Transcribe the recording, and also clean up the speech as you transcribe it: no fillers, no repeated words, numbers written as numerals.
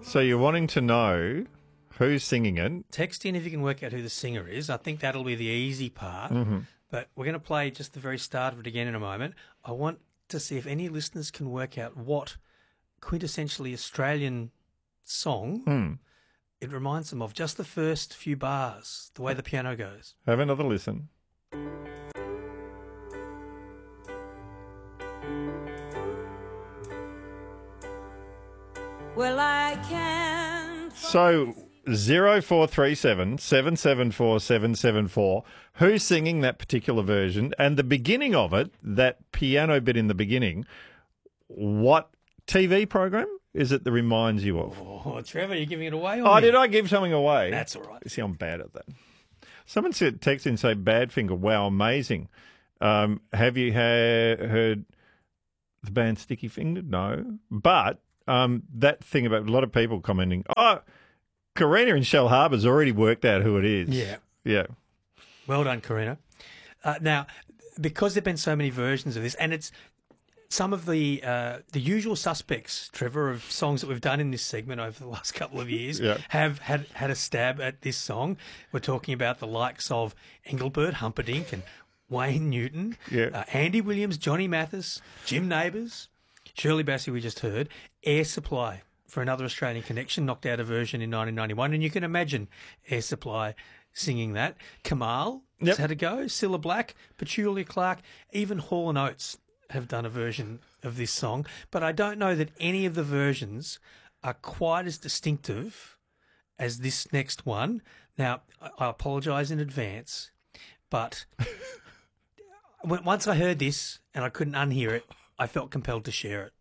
So you're wanting to know who's singing it. Text in if you can work out who the singer is. I think that'll be the easy part. Mm-hmm. But we're going to play just the very start of it again in a moment. I want to see if any listeners can work out what quintessentially Australian song it reminds them of. Just the first few bars, the way the piano goes. Have another listen. Well, I can. So 0437 774 774. Who's singing that particular version? And the beginning of it, that piano bit in the beginning, what TV program is it that reminds you of? Oh, Trevor, you're giving it away on Oh, me. did I give something away? That's all right. See, I'm bad at that. Someone said, text in and say, Badfinger, wow, amazing. Have you heard the band Sticky Fingered? No. But that thing about a lot of people commenting, Karina in Shell Harbour's already worked out who it is. Yeah. Yeah. Well done, Karina. Now, because there have been so many versions of this, and it's some of the usual suspects, Trevor, of songs that we've done in this segment over the last couple of years have had a stab at this song. We're talking about the likes of Engelbert Humperdinck and Wayne Newton, Andy Williams, Johnny Mathis, Jim Neighbours, Shirley Bassey we just heard, Air Supply for Another Australian Connection, knocked out a version in 1991, and you can imagine Air Supply singing that. Kamal has had a go, Cilla Black, Petulia Clark, even Hall & Oates have done a version of this song, but I don't know that any of the versions are quite as distinctive as this next one. Now, I apologise in advance, but once I heard this and I couldn't unhear it, I felt compelled to share it.